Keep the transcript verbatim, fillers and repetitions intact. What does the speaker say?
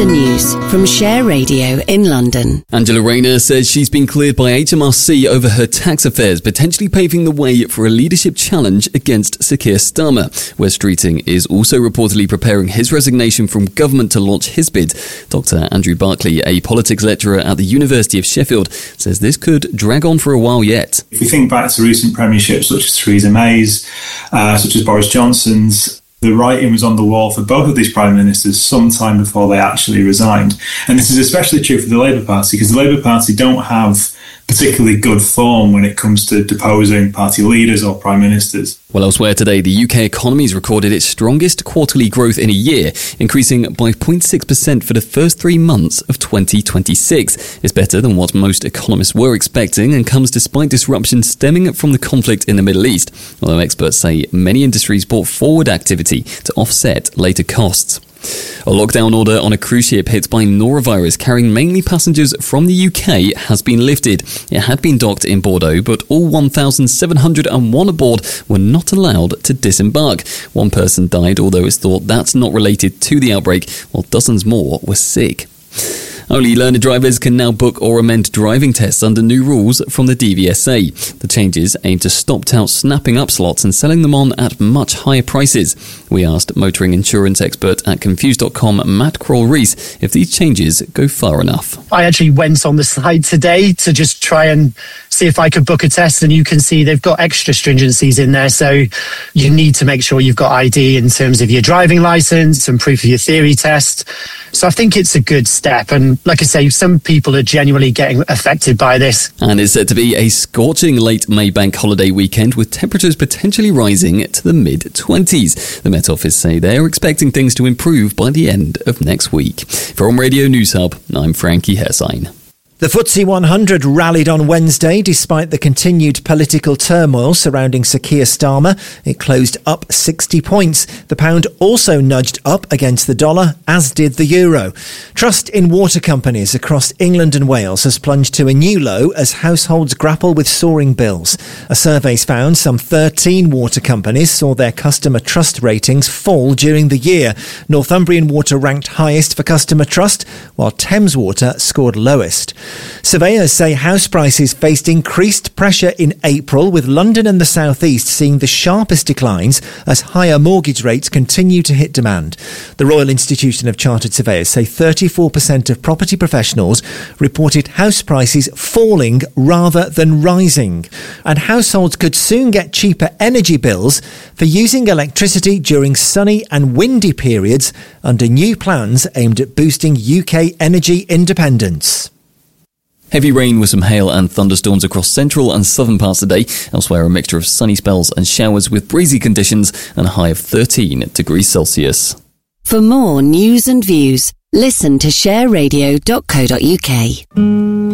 news from Share Radio in London. Angela Rayner says she's been cleared by H M R C over her tax affairs, potentially paving the way for a leadership challenge against Sir Keir Starmer. Wes Streeting is also reportedly preparing his resignation from government to launch his bid. Doctor Andrew Barclay, a politics lecturer at the University of Sheffield, says this could drag on for a while yet. If we think back to recent premierships such as Theresa May's, uh, such as Boris Johnson's, the writing was on the wall for both of these prime ministers some time before they actually resigned. And this is especially true for the Labour Party, because the Labour Party don't have particularly good form when it comes to deposing party leaders or prime ministers. Well, elsewhere today, the U K economy's recorded its strongest quarterly growth in a year, increasing by zero point six percent for the first three months of twenty twenty-six. It's better than what most economists were expecting and comes despite disruption stemming from the conflict in the Middle East, although experts say many industries brought forward activity to offset later costs. A lockdown order on a cruise ship hit by norovirus carrying mainly passengers from the U K has been lifted. It had been docked in Bordeaux, but all one thousand seven hundred one aboard were not allowed to disembark. One person died, although it's thought that's not related to the outbreak, while dozens more were sick. Only learner drivers can now book or amend driving tests under new rules from the D V S A. The changes aim to stop touts snapping up slots and selling them on at much higher prices. We asked motoring insurance expert at Confused dot com, Matt Kroll-Rees, if these changes go far enough. I actually went on the site today to just try and see if I could book a test, and you can see they've got extra stringencies in there. So you need to make sure you've got I D in terms of your driving licence and proof of your theory test. So I think it's a good step. And like I say, some people are genuinely getting affected by this. And it's set to be a scorching late May bank holiday weekend with temperatures potentially rising to the mid twenties. The Met Office say they are expecting things to improve by the end of next week. From Radio News Hub, I'm Frankie Hessine. The F T S E one hundred rallied on Wednesday despite the continued political turmoil surrounding Sir Keir Starmer. It closed up sixty points. The pound also nudged up against the dollar, as did the euro. Trust in water companies across England and Wales has plunged to a new low as households grapple with soaring bills. A survey's found some thirteen water companies saw their customer trust ratings fall during the year. Northumbrian Water ranked highest for customer trust, while Thames Water scored lowest. Surveyors say house prices faced increased pressure in April, with London and the South East seeing the sharpest declines as higher mortgage rates continue to hit demand. The Royal Institution of Chartered Surveyors say thirty-four percent of property professionals reported house prices falling rather than rising. And households could soon get cheaper energy bills for using electricity during sunny and windy periods under new plans aimed at boosting U K energy independence. Heavy rain with some hail and thunderstorms across central and southern parts today. Elsewhere, a mixture of sunny spells and showers with breezy conditions and a high of thirteen degrees Celsius. For more news and views, listen to share radio dot co dot uk.